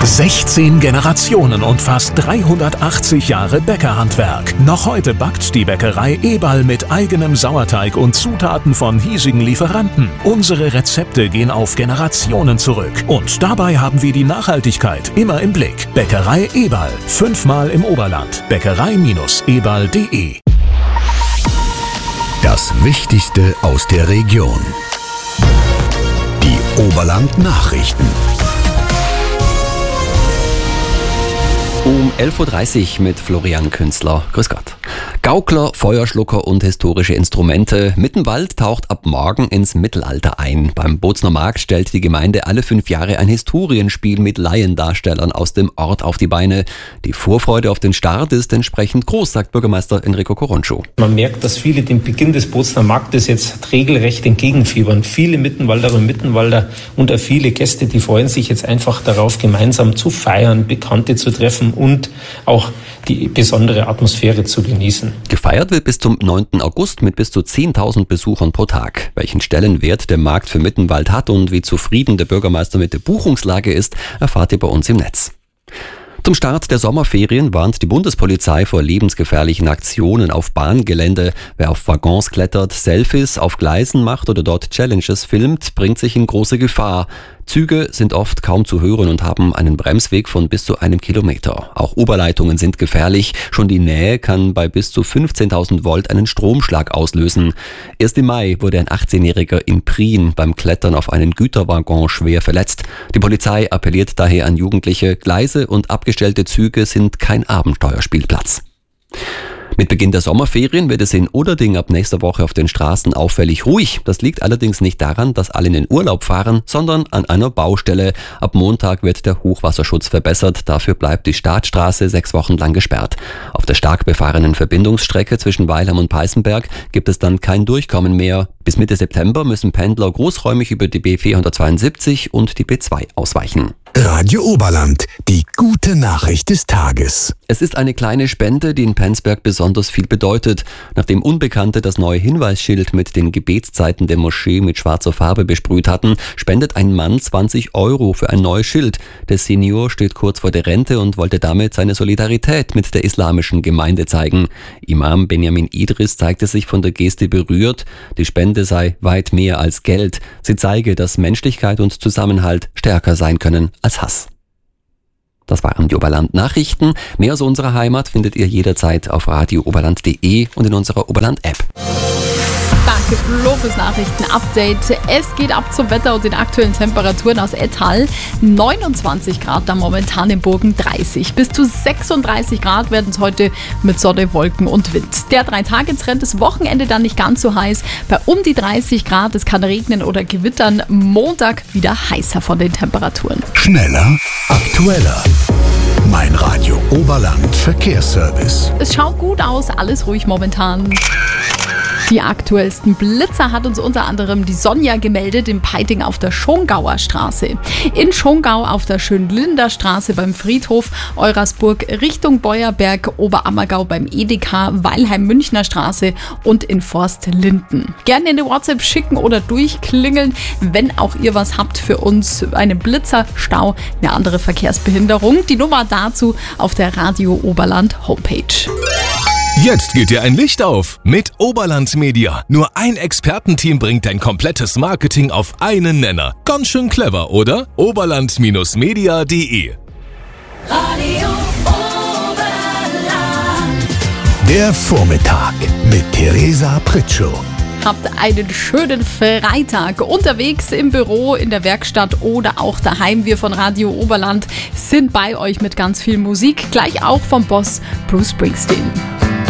16 Generationen und fast 380 Jahre Bäckerhandwerk. Noch heute backt die Bäckerei Eberl mit eigenem Sauerteig und Zutaten von hiesigen Lieferanten. Unsere Rezepte gehen auf Generationen zurück. Und dabei haben wir die Nachhaltigkeit immer im Blick. Bäckerei Eberl. 5-mal im Oberland. Bäckerei-eberl.de. Das Wichtigste aus der Region. Die Oberland-Nachrichten. Um 11.30 Uhr mit Florian Künzler. Grüß Gott. Gaukler, Feuerschlucker und historische Instrumente. Mittenwald taucht ab morgen ins Mittelalter ein. Beim Bozner Markt stellt die Gemeinde alle 5 Jahre ein Historienspiel mit Laiendarstellern aus dem Ort auf die Beine. Die Vorfreude auf den Start ist entsprechend groß, sagt Bürgermeister Enrico Corroncho. Man merkt, dass viele dem Beginn des Bozner Marktes jetzt regelrecht entgegenfiebern. Viele Mittenwalderinnen und Mittenwalder und auch viele Gäste, die freuen sich jetzt einfach darauf, gemeinsam zu feiern, Bekannte zu treffen und auch die besondere Atmosphäre zu genießen. Gefeiert wird bis zum 9. August mit bis zu 10.000 Besuchern pro Tag. Welchen Stellenwert der Markt für Mittenwald hat und wie zufrieden der Bürgermeister mit der Buchungslage ist, erfahrt ihr bei uns im Netz. Zum Start der Sommerferien warnt die Bundespolizei vor lebensgefährlichen Aktionen auf Bahngelände. Wer auf Waggons klettert, Selfies auf Gleisen macht oder dort Challenges filmt, bringt sich in große Gefahr. Züge sind oft kaum zu hören und haben einen Bremsweg von bis zu 1 Kilometer. Auch Oberleitungen sind gefährlich. Schon die Nähe kann bei bis zu 15.000 Volt einen Stromschlag auslösen. Erst im Mai wurde ein 18-Jähriger in Prien beim Klettern auf einen Güterwaggon schwer verletzt. Die Polizei appelliert daher an Jugendliche, Gleise und abgestellte Züge sind kein Abenteuerspielplatz. Mit Beginn der Sommerferien wird es in Oderding ab nächster Woche auf den Straßen auffällig ruhig. Das liegt allerdings nicht daran, dass alle in den Urlaub fahren, sondern an einer Baustelle. Ab Montag wird der Hochwasserschutz verbessert. Dafür bleibt die Startstraße 6 Wochen lang gesperrt. Auf der stark befahrenen Verbindungsstrecke zwischen Weilheim und Peißenberg gibt es dann kein Durchkommen mehr. Bis Mitte September müssen Pendler großräumig über die B472 und die B2 ausweichen. Radio Oberland, die gute Nachricht des Tages. Es ist eine kleine Spende, die in Penzberg besonders viel bedeutet. Nachdem Unbekannte das neue Hinweisschild mit den Gebetszeiten der Moschee mit schwarzer Farbe besprüht hatten, spendet ein Mann 20 € für ein neues Schild. Der Senior steht kurz vor der Rente und wollte damit seine Solidarität mit der islamischen Gemeinde zeigen. Imam Benjamin Idris zeigte sich von der Geste berührt. Die Spende sei weit mehr als Geld. Sie zeige, dass Menschlichkeit und Zusammenhalt stärker sein können als Hass. Das waren die Oberland-Nachrichten. Mehr aus unserer Heimat findet ihr jederzeit auf radiooberland.de und in unserer Oberland-App. Danke Flo fürs Nachrichten-Update. Es geht ab zum Wetter und den aktuellen Temperaturen aus Ettal. 29 Grad da momentan in Burgen, 30. Bis zu 36 Grad werden es heute mit Sonne, Wolken und Wind. Der 3-Tage-Trend ist Wochenende dann nicht ganz so heiß. Bei um die 30 Grad, es kann regnen oder gewittern. Montag wieder heißer von den Temperaturen. Schneller, aktueller. Mein Radio Oberland Verkehrsservice. Es schaut gut aus, alles ruhig momentan. Die aktuellsten Blitzer hat uns unter anderem die Sonja gemeldet in Peiting auf der Schongauer Straße. In Schongau auf der Schönlinder Straße beim Friedhof, Eurasburg Richtung Beuerberg, Oberammergau beim Edeka, Weilheim-Münchner Straße und in Forst-Linden. Gerne eine WhatsApp schicken oder durchklingeln, wenn auch ihr was habt für uns. Einen Blitzer, Stau, eine andere Verkehrsbehinderung. Die Nummer dazu auf der Radio Oberland Homepage. Jetzt geht dir ein Licht auf mit Oberland Media. Nur ein Expertenteam bringt dein komplettes Marketing auf einen Nenner. Ganz schön clever, oder? Oberland-media.de. Radio Oberland. Der Vormittag mit Theresa Pritschow. Habt einen schönen Freitag unterwegs im Büro, in der Werkstatt oder auch daheim. Wir von Radio Oberland sind bei euch mit ganz viel Musik. Gleich auch vom Boss Bruce Springsteen.